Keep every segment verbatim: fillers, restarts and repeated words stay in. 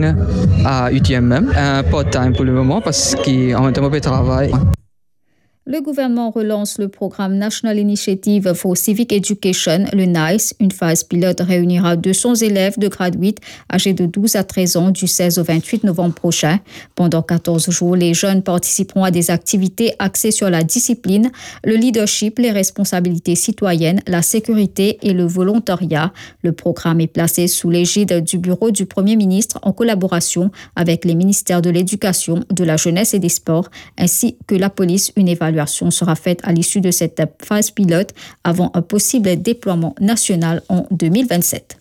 coaching à U T M M, un part-time pour le moment parce qu'en même temps, je travaille. Le gouvernement relance le programme National Initiative for Civic Education, le NICE. Une phase pilote réunira deux cents élèves de grade huit âgés de douze à treize ans du seize au vingt-huit novembre prochain. Pendant quatorze jours, les jeunes participeront à des activités axées sur la discipline, le leadership, les responsabilités citoyennes, la sécurité et le volontariat. Le programme est placé sous l'égide du Bureau du Premier ministre en collaboration avec les ministères de l'Éducation, de la Jeunesse et des Sports, ainsi que la police. Une évaluation sera faite à l'issue de cette phase pilote avant un possible déploiement national en deux mille vingt-sept.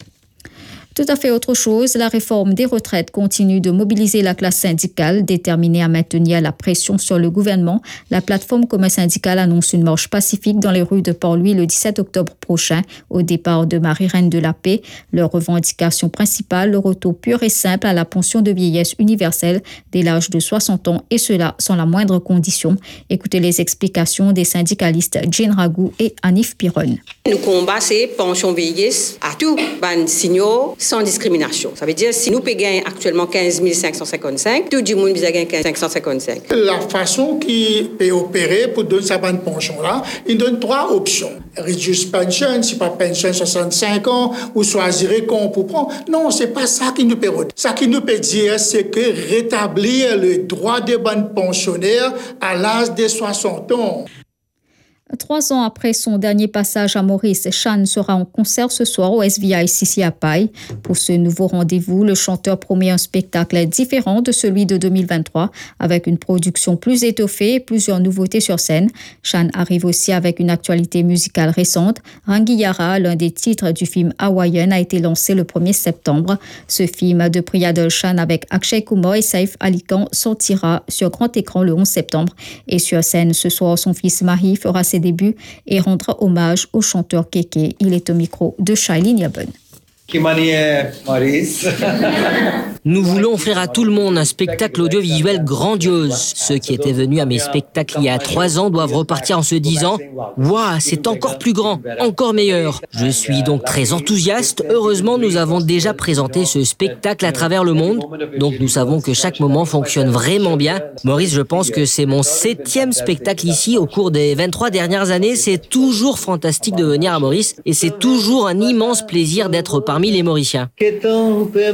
Tout à fait autre chose, la réforme des retraites continue de mobiliser la classe syndicale déterminée à maintenir la pression sur le gouvernement. La plateforme commun syndicale annonce une marche pacifique dans les rues de Port-Louis le dix-sept octobre prochain au départ de Marie-Reine de la Paix. Leur revendication principale, le retour pur et simple à la pension de vieillesse universelle dès l'âge de soixante ans et cela sans la moindre condition. Écoutez les explications des syndicalistes Jean Ragou et Anif Piron. Nous combattons pension vieillesse à tout, ban signaux sans discrimination. Ça veut dire si nous payons actuellement quinze mille cinq cent cinquante-cinq, tout le monde a gagné quinze mille cinq cent cinquante-cinq. La façon qui est opérée pour donner sa bonne pension là, il donne trois options. Reduce pension, si pas pension soixante-cinq ans, ou choisir qu'on pour prendre. Non, c'est pas ça qui nous peut. Ça qui nous peut dire, c'est que rétablir le droit des bonnes pensionnaires à l'âge de soixante ans. Trois ans après son dernier passage à Maurice, Chan sera en concert ce soir au S V I C C à Paille. Pour ce nouveau rendez-vous, le chanteur promet un spectacle différent de celui de deux mille vingt-trois, avec une production plus étoffée et plusieurs nouveautés sur scène. Chan arrive aussi avec une actualité musicale récente. Rangiyara, l'un des titres du film Hawaiian, a été lancé le premier septembre. Ce film de Priyadol Chan avec Akshay Kumar et Saif Ali Khan sortira sur grand écran le onze septembre. Et sur scène, ce soir, son fils Mahi fera ses débuts et rendra hommage au chanteur Kéké. Il est au micro de Shailene Yabon. Nous voulons offrir à tout le monde un spectacle audiovisuel grandiose. Ceux qui étaient venus à mes spectacles il y a trois ans doivent repartir en se disant « Waouh, c'est encore plus grand, encore meilleur ». Je suis donc très enthousiaste. Heureusement, nous avons déjà présenté ce spectacle à travers le monde. Donc nous savons que chaque moment fonctionne vraiment bien. Maurice, je pense que c'est mon septième spectacle ici au cours des vingt-trois dernières années. C'est toujours fantastique de venir à Maurice et c'est toujours un immense plaisir d'être parmi les Mauriciens.